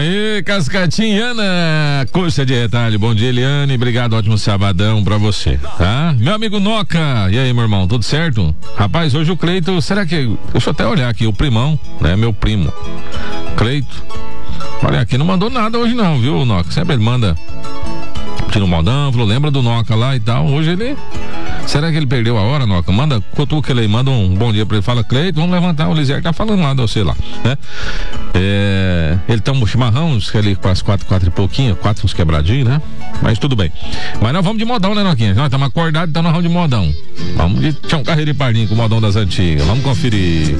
Aê, Cascatinha, Ana, coxa de retalho. Bom dia, Eliane, obrigado, ótimo sabadão pra você, tá? Meu amigo Noca, e aí, meu irmão, tudo certo? Rapaz, hoje o Cleito, será que, deixa eu até olhar aqui, o primão, né, meu primo, Cleito, olha aqui, não mandou nada hoje não, viu, Noca? Sempre ele manda tira o modão, falou, lembra do Noca lá e tal, hoje ele... Será que ele perdeu a hora, Noca? Manda, cutuca ele aí, manda um bom dia pra ele. Fala, Cleito, vamos levantar. O Lisier tá falando lá, você lá, né? Ele toma um chimarrão, diz que ele quase 4 e pouquinho, 4 uns quebradinhos, né? Mas tudo bem. Mas nós vamos de modão, né, Noquinha? Nós estamos acordados, então nós vamos de modão. Vamos de Tião Carreiro e Pardinho com o modão das antigas. Vamos conferir.